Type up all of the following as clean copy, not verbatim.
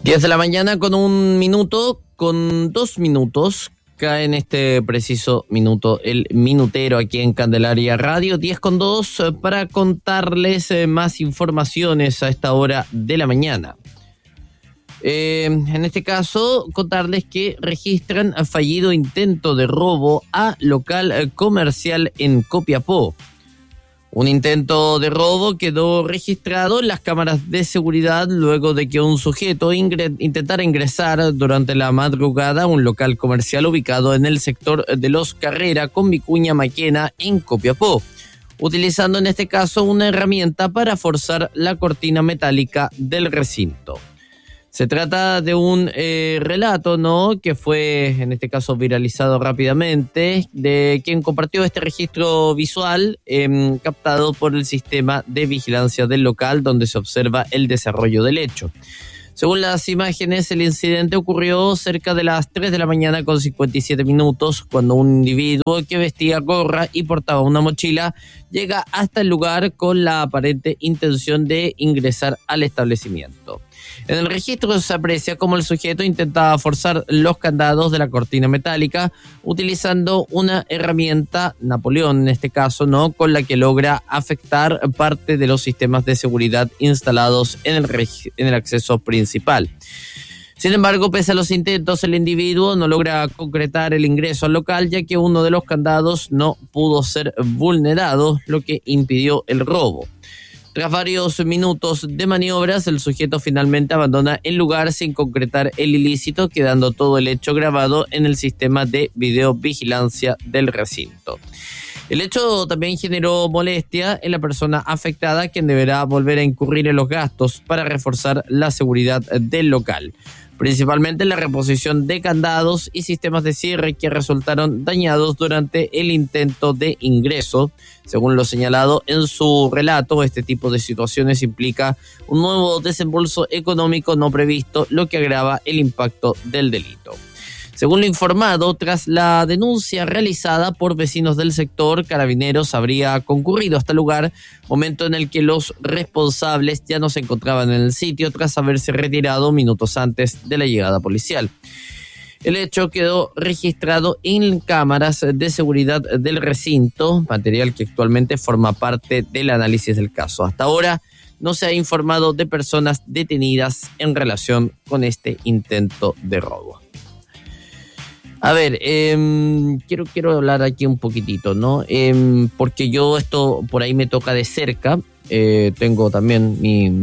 10 de la mañana con 1 minuto, con 2 minutos, cae en este preciso minuto el minutero aquí en Candelaria Radio, 10:02, para contarles más informaciones a esta hora de la mañana. En este caso, contarles que registran fallido intento de robo a local comercial en Copiapó. Un intento de robo quedó registrado en las cámaras de seguridad luego de que un sujeto intentara ingresar durante la madrugada a un local comercial ubicado en el sector de Los Carrera con Vicuña Maquena en Copiapó, utilizando en este caso una herramienta para forzar la cortina metálica del recinto. Se trata de un relato, ¿no?, que fue en este caso viralizado rápidamente, de quien compartió este registro visual captado por el sistema de vigilancia del local donde se observa el desarrollo del hecho. Según las imágenes, el incidente ocurrió cerca de las 3 de la mañana con 57 minutos, cuando un individuo que vestía gorra y portaba una mochila llega hasta el lugar con la aparente intención de ingresar al establecimiento. En el registro se aprecia cómo el sujeto intentaba forzar los candados de la cortina metálica utilizando una herramienta, Napoleón en este caso, ¿no?, con la que logra afectar parte de los sistemas de seguridad instalados en el acceso principal. Sin embargo, pese a los intentos, el individuo no logra concretar el ingreso al local, ya que uno de los candados no pudo ser vulnerado, lo que impidió el robo. Tras varios minutos de maniobras, el sujeto finalmente abandona el lugar sin concretar el ilícito, quedando todo el hecho grabado en el sistema de videovigilancia del recinto. El hecho también generó molestia en la persona afectada, quien deberá volver a incurrir en los gastos para reforzar la seguridad del local, principalmente la reposición de candados y sistemas de cierre que resultaron dañados durante el intento de ingreso. Según lo señalado en su relato, este tipo de situaciones implica un nuevo desembolso económico no previsto, lo que agrava el impacto del delito. Según lo informado, tras la denuncia realizada por vecinos del sector, Carabineros habría concurrido hasta el lugar, momento en el que los responsables ya no se encontraban en el sitio tras haberse retirado minutos antes de la llegada policial. El hecho quedó registrado en cámaras de seguridad del recinto, material que actualmente forma parte del análisis del caso. Hasta ahora no se ha informado de personas detenidas en relación con este intento de robo. A ver, quiero hablar aquí un poquitito, ¿no? Porque yo esto por ahí me toca de cerca. Tengo también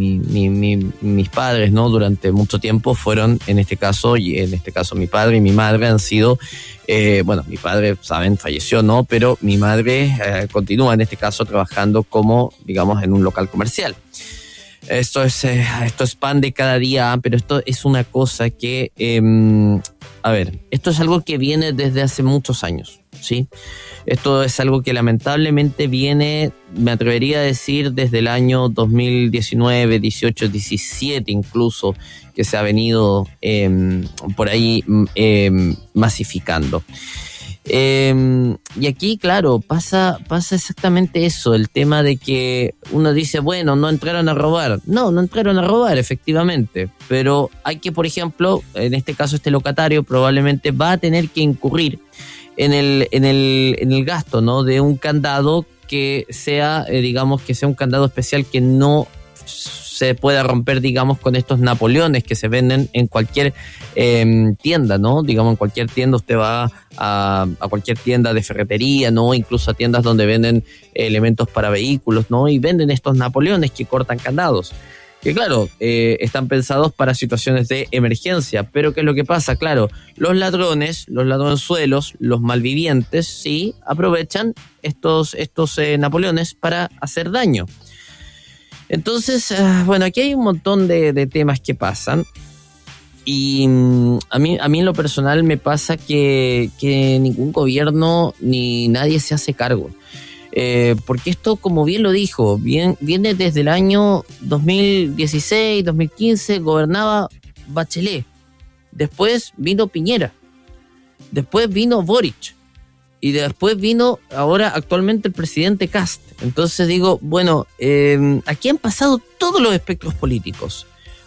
mis padres, ¿no? Durante mucho tiempo fueron, en este caso mi padre y mi madre han sido, mi padre, saben, falleció, ¿no? Pero mi madre continúa en este caso trabajando como, digamos, en un local comercial. Esto es pan de cada día, pero esto es una cosa que, esto es algo que viene desde hace muchos años, ¿sí? Esto es algo que lamentablemente viene, me atrevería a decir, desde el año 2019, 18, 17 incluso, que se ha venido por ahí masificando. Y aquí, claro, pasa exactamente eso, el tema de que uno dice, bueno, no entraron a robar. No entraron a robar, efectivamente, pero hay que, por ejemplo, en este caso este locatario probablemente va a tener que incurrir en el gasto, ¿no?, de un candado que sea, que sea un candado especial que no se pueda romper, digamos, con estos Napoleones que se venden en cualquier tienda, ¿no? Digamos, en cualquier tienda usted va a cualquier tienda de ferretería, ¿no? Incluso a tiendas donde venden elementos para vehículos, ¿no? Y venden estos Napoleones que cortan candados. Que claro, están pensados para situaciones de emergencia, pero ¿qué es lo que pasa? Claro, los ladronzuelos, los malvivientes, sí, aprovechan estos Napoleones para hacer daño. Entonces, aquí hay un montón de temas que pasan y a mí en lo personal me pasa que ningún gobierno ni nadie se hace cargo. Porque esto, como bien lo dijo, viene desde el año 2016, 2015, gobernaba Bachelet, después vino Piñera, después vino Boric y después vino ahora actualmente el presidente Kast. Entonces digo, aquí han pasado todos los espectros políticos.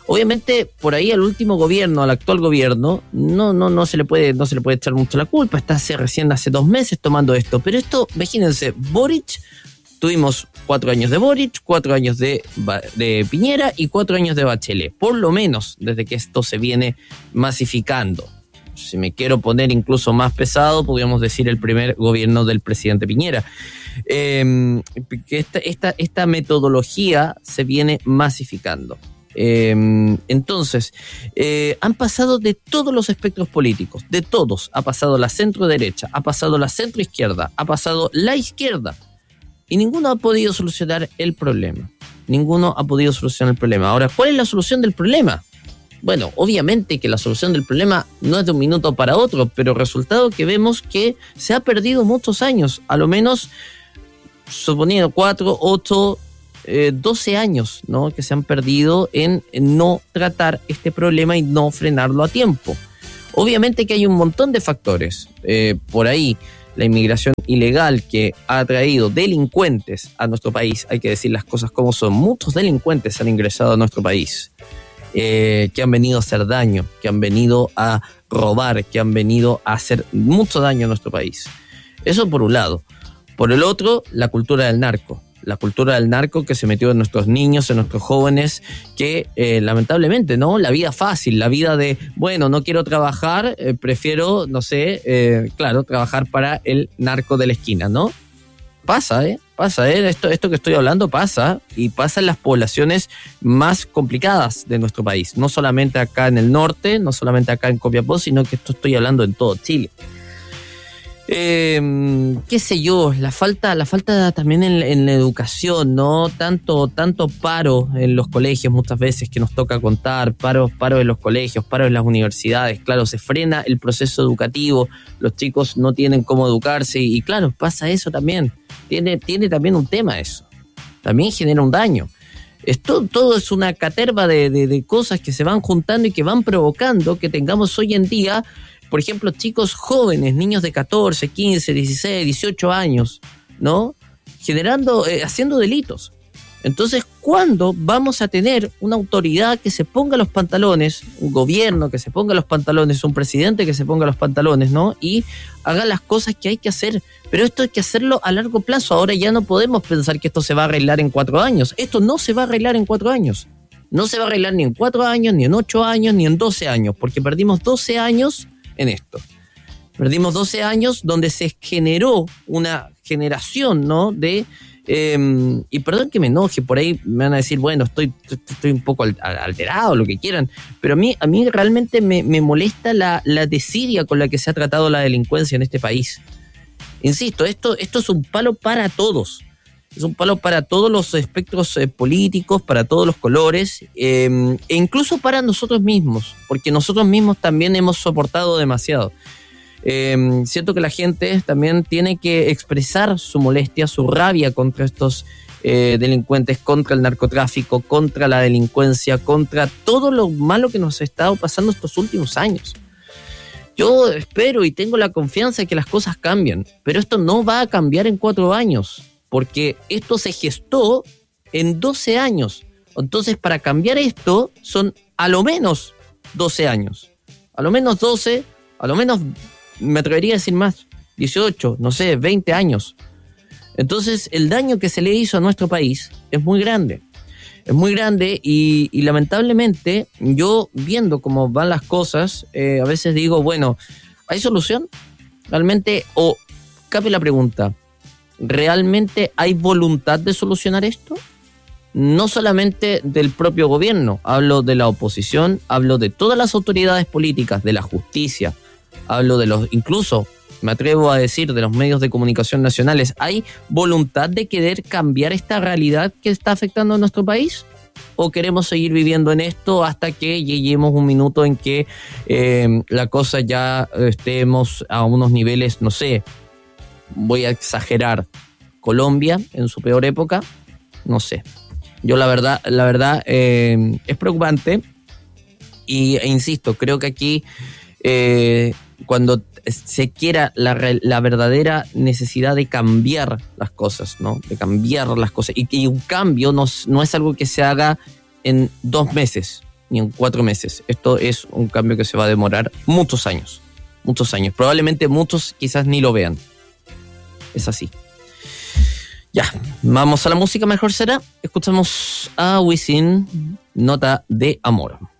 Obviamente, por ahí al último gobierno, al actual gobierno, no se le puede echar mucho la culpa. Está recién hace 2 meses tomando esto. Pero esto, imagínense, Boric, tuvimos 4 años de Boric, 4 años de Piñera y 4 años de Bachelet. Por lo menos, desde que esto se viene masificando. Si me quiero poner incluso más pesado, podríamos decir el primer gobierno del presidente Piñera. Que esta metodología se viene masificando. Entonces, han pasado de todos los espectros políticos, de todos. Ha pasado la centro derecha, ha pasado la centro izquierda, ha pasado la izquierda. Y ninguno ha podido solucionar el problema. Ahora, ¿cuál es la solución del problema? Bueno, obviamente que la solución del problema no es de un minuto para otro, pero resultado que vemos que se ha perdido muchos años, a lo menos suponiendo 4, 8, 12 años, ¿no? Que se han perdido en no tratar este problema y no frenarlo a tiempo. Obviamente que hay un montón de factores. Por ahí, la inmigración ilegal que ha traído delincuentes a nuestro país, hay que decir las cosas como son. Muchos delincuentes han ingresado a nuestro país. Que han venido a hacer daño, que han venido a robar, que han venido a hacer mucho daño a nuestro país. Eso por un lado. Por el otro, la cultura del narco. La cultura del narco que se metió en nuestros niños, en nuestros jóvenes, que lamentablemente, ¿no? La vida fácil, la vida de, bueno, no quiero trabajar, prefiero, no sé, trabajar para el narco de la esquina, ¿no? Pasa. Esto que estoy hablando pasa, y pasa en las poblaciones más complicadas de nuestro país. No solamente acá en el norte, no solamente acá en Copiapó, sino que esto estoy hablando en todo Chile. Qué sé yo, la falta también en la educación, ¿no? Tanto paro en los colegios muchas veces que nos toca contar, paro en los colegios, paro en las universidades. Claro, se frena el proceso educativo, los chicos no tienen cómo educarse y claro, pasa eso también. Tiene también un tema eso. También genera un daño. Todo es una caterva de cosas que se van juntando y que van provocando que tengamos hoy en día, por ejemplo, chicos jóvenes, niños de 14, 15, 16, 18 años, ¿no? Haciendo delitos. Entonces, ¿cuándo vamos a tener una autoridad que se ponga los pantalones, un gobierno que se ponga los pantalones, un presidente que se ponga los pantalones, ¿no? Y haga las cosas que hay que hacer. Pero esto hay que hacerlo a largo plazo. Ahora ya no podemos pensar que esto se va a arreglar en 4 años. Esto no se va a arreglar en 4 años. No se va a arreglar ni en 4 años, ni en 8 años, ni en 12 años, porque perdimos 12 años en esto. Perdimos 12 años donde se generó una generación, ¿no? Y perdón que me enoje, por ahí me van a decir, bueno, estoy un poco alterado, lo que quieran, pero a mí realmente me molesta la desidia con la que se ha tratado la delincuencia en este país. Insisto, esto es un palo para todos. Es un palo para todos los espectros políticos, para todos los colores, e incluso para nosotros mismos, porque nosotros mismos también hemos soportado demasiado. Siento que la gente también tiene que expresar su molestia, su rabia contra estos delincuentes, contra el narcotráfico, contra la delincuencia, contra todo lo malo que nos ha estado pasando estos últimos años. Yo espero y tengo la confianza de que las cosas cambien, pero esto no va a cambiar en 4 años, porque esto se gestó en 12 años. Entonces, para cambiar esto son a lo menos 12 años. A lo menos 12, a lo menos me atrevería a decir más, 18, no sé, 20 años. Entonces, el daño que se le hizo a nuestro país es muy grande. Es muy grande y lamentablemente yo viendo cómo van las cosas, a veces digo, bueno, ¿hay solución? Realmente, o cabe la pregunta, ¿realmente hay voluntad de solucionar esto? No solamente del propio gobierno, hablo de la oposición, hablo de todas las autoridades políticas, de la justicia, hablo de incluso, me atrevo a decir, de los medios de comunicación nacionales. ¿Hay voluntad de querer cambiar esta realidad que está afectando a nuestro país? ¿O queremos seguir viviendo en esto hasta que lleguemos un minuto en que la cosa ya estemos a unos niveles, no sé, voy a exagerar, Colombia en su peor época? No sé. Yo la verdad es preocupante e insisto, creo que aquí cuando se quiera la verdadera necesidad de cambiar las cosas, ¿no? De cambiar las cosas. Y un cambio no es algo que se haga en 2 meses, ni en 4 meses. Esto es un cambio que se va a demorar muchos años. Probablemente muchos quizás ni lo vean. Es así. Ya, vamos a la música, mejor será. Escuchamos a Wisin, Nota de Amor.